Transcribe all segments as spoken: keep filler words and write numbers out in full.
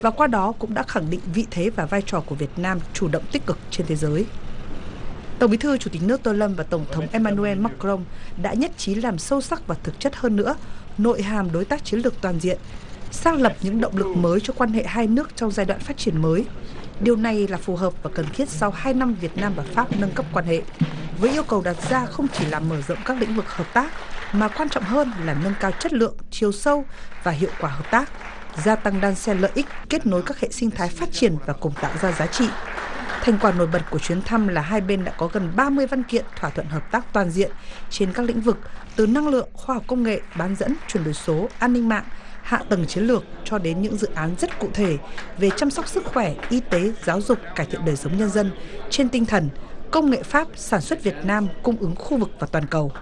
và qua đó cũng đã khẳng định vị thế và vai trò của Việt Nam chủ động tích cực trên thế giới. Tổng Bí thư Chủ tịch nước Tô Lâm và Tổng thống Emmanuel Macron đã nhất trí làm sâu sắc và thực chất hơn nữa nội hàm đối tác chiến lược toàn diện, xác lập những động lực mới cho quan hệ hai nước trong giai đoạn phát triển mới. Điều này là phù hợp và cần thiết sau hai năm Việt Nam và Pháp nâng cấp quan hệ, với yêu cầu đặt ra không chỉ là mở rộng các lĩnh vực hợp tác, mà quan trọng hơn là nâng cao chất lượng, chiều sâu và hiệu quả hợp tác, gia tăng đan xen lợi ích, kết nối các hệ sinh thái phát triển và cùng tạo ra giá trị. Thành quả nổi bật của chuyến thăm là hai bên đã có gần ba mươi văn kiện thỏa thuận hợp tác toàn diện trên các lĩnh vực từ năng lượng, khoa học công nghệ, bán dẫn, chuyển đổi số, an ninh mạng, hạ tầng chiến lược cho đến những dự án rất cụ thể về chăm sóc sức khỏe, y tế, giáo dục, cải thiện đời sống nhân dân trên tinh thần công nghệ Pháp, sản xuất Việt Nam, cung ứng khu vực và toàn cầu.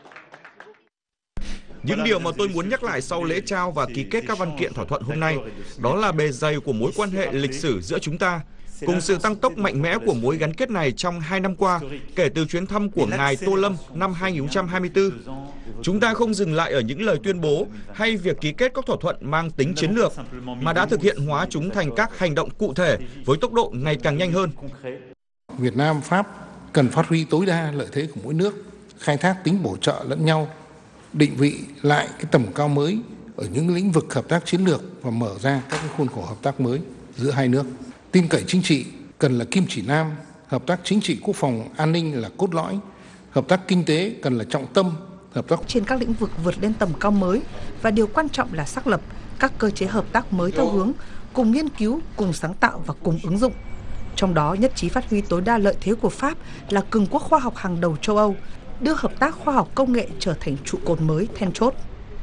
Những điều mà tôi muốn nhắc lại sau lễ trao và ký kết các văn kiện thỏa thuận hôm nay, đó là bề dày của mối quan hệ lịch sử giữa chúng ta, cùng sự tăng tốc mạnh mẽ của mối gắn kết này trong hai năm qua, kể từ chuyến thăm của Ngài Tô Lâm năm hai nghìn không trăm hai mươi tư. Chúng ta không dừng lại ở những lời tuyên bố hay việc ký kết các thỏa thuận mang tính chiến lược, mà đã thực hiện hóa chúng thành các hành động cụ thể với tốc độ ngày càng nhanh hơn. Việt Nam, Pháp cần phát huy tối đa lợi thế của mỗi nước, khai thác tính bổ trợ lẫn nhau, định vị lại cái tầm cao mới ở những lĩnh vực hợp tác chiến lược và mở ra các khuôn khổ hợp tác mới giữa hai nước. Tin cậy chính trị cần là kim chỉ nam, hợp tác chính trị quốc phòng an ninh là cốt lõi, hợp tác kinh tế cần là trọng tâm, hợp tác trên các lĩnh vực vượt lên tầm cao mới, và điều quan trọng là xác lập các cơ chế hợp tác mới theo hướng cùng nghiên cứu, cùng sáng tạo và cùng ứng dụng. Trong đó nhất trí phát huy tối đa lợi thế của Pháp là cường quốc khoa học hàng đầu châu Âu, đưa hợp tác khoa học công nghệ trở thành trụ cột mới then chốt.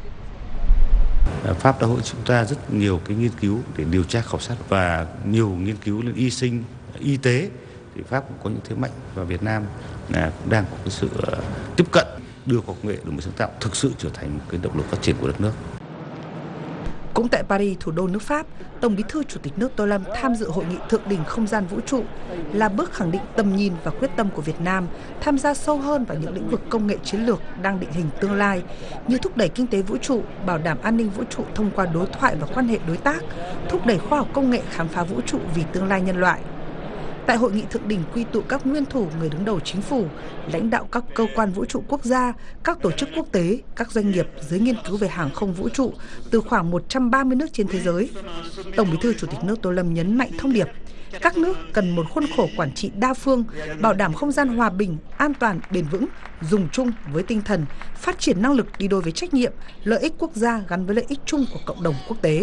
Pháp đã hỗ trợ chúng ta rất nhiều cái nghiên cứu để điều tra khảo sát và nhiều nghiên cứu lên y sinh, y tế, thì Pháp cũng có những thế mạnh và Việt Nam là cũng đang có cái sự tiếp cận đưa khoa học công nghệ đổi mới sáng tạo thực sự trở thành một cái động lực phát triển của đất nước. Cũng tại Paris, thủ đô nước Pháp, Tổng Bí thư Chủ tịch nước Tô Lâm tham dự hội nghị thượng đỉnh không gian vũ trụ là bước khẳng định tầm nhìn và quyết tâm của Việt Nam tham gia sâu hơn vào những lĩnh vực công nghệ chiến lược đang định hình tương lai, như thúc đẩy kinh tế vũ trụ, bảo đảm an ninh vũ trụ thông qua đối thoại và quan hệ đối tác, thúc đẩy khoa học công nghệ khám phá vũ trụ vì tương lai nhân loại. Tại hội nghị thượng đỉnh quy tụ các nguyên thủ, người đứng đầu chính phủ, lãnh đạo các cơ quan vũ trụ quốc gia, các tổ chức quốc tế, các doanh nghiệp, giới nghiên cứu về hàng không vũ trụ từ khoảng một trăm ba mươi nước trên thế giới. Tổng Bí thư Chủ tịch nước Tô Lâm nhấn mạnh thông điệp các nước cần một khuôn khổ quản trị đa phương, bảo đảm không gian hòa bình, an toàn, bền vững, dùng chung với tinh thần phát triển năng lực đi đôi với trách nhiệm, lợi ích quốc gia gắn với lợi ích chung của cộng đồng quốc tế.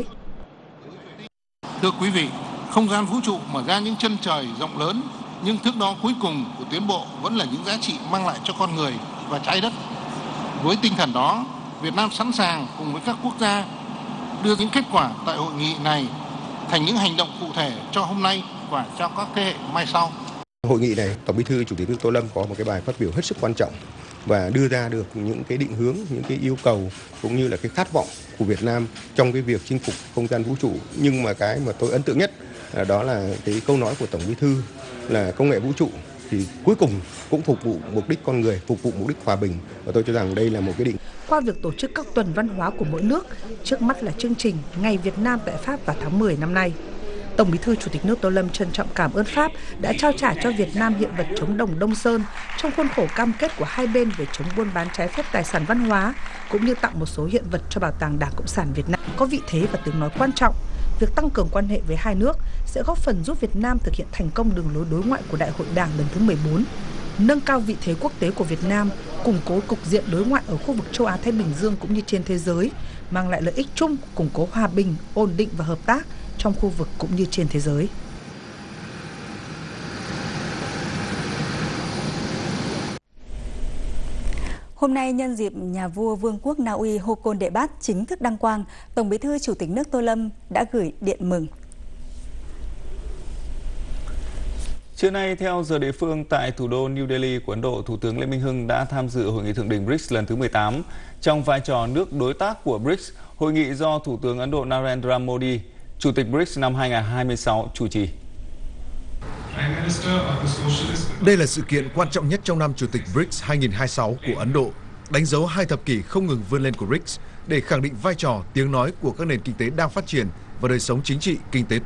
Thưa quý vị, không gian vũ trụ mở ra những chân trời rộng lớn, nhưng thước đo cuối cùng của tiến bộ vẫn là những giá trị mang lại cho con người và trái đất. Với tinh thần đó, Việt Nam sẵn sàng cùng với các quốc gia đưa những kết quả tại hội nghị này thành những hành động cụ thể cho hôm nay và cho các thế hệ mai sau. Hội nghị này, Tổng Bí thư Chủ tịch nước Tô Lâm có một cái bài phát biểu hết sức quan trọng và đưa ra được những cái định hướng, những cái yêu cầu cũng như là cái khát vọng của Việt Nam trong cái việc chinh phục không gian vũ trụ. Nhưng mà cái mà tôi ấn tượng nhất đó là cái câu nói của Tổng Bí thư là công nghệ vũ trụ thì cuối cùng cũng phục vụ mục đích con người, phục vụ mục đích hòa bình, và tôi cho rằng đây là một cái định. Qua việc tổ chức các tuần văn hóa của mỗi nước, trước mắt là chương trình Ngày Việt Nam tại Pháp vào tháng mười năm nay. Tổng Bí thư Chủ tịch nước Tô Lâm trân trọng cảm ơn Pháp đã trao trả cho Việt Nam hiện vật trống đồng Đông Sơn trong khuôn khổ cam kết của hai bên về chống buôn bán trái phép tài sản văn hóa, cũng như tặng một số hiện vật cho Bảo tàng Đảng Cộng sản Việt Nam có vị thế và tiếng nói quan trọng. Việc tăng cường quan hệ với hai nước sẽ góp phần giúp Việt Nam thực hiện thành công đường lối đối ngoại của Đại hội Đảng lần thứ mười bốn, nâng cao vị thế quốc tế của Việt Nam, củng cố cục diện đối ngoại ở khu vực châu Á-Thái Bình Dương cũng như trên thế giới, mang lại lợi ích chung, củng cố hòa bình, ổn định và hợp tác trong khu vực cũng như trên thế giới. Hôm nay, nhân dịp nhà vua Vương quốc Na Uy Haakon Đệ Bát chính thức đăng quang, Tổng Bí thư Chủ tịch nước Tô Lâm đã gửi điện mừng. Trưa nay, theo giờ địa phương tại thủ đô New Delhi của Ấn Độ, Thủ tướng Lê Minh Hưng đã tham dự hội nghị thượng đỉnh bê rê i xê lần thứ mười tám. Trong vai trò nước đối tác của bê rê i xê, hội nghị do Thủ tướng Ấn Độ Narendra Modi, Chủ tịch bê rê i xê năm hai nghìn không trăm hai mươi sáu, chủ trì. Đây là sự kiện quan trọng nhất trong năm Chủ tịch bê rê i xê hai nghìn không trăm hai mươi sáu của Ấn Độ, đánh dấu hai thập kỷ không ngừng vươn lên của bê rê i xê để khẳng định vai trò, tiếng nói của các nền kinh tế đang phát triển và đời sống chính trị, kinh tế toàn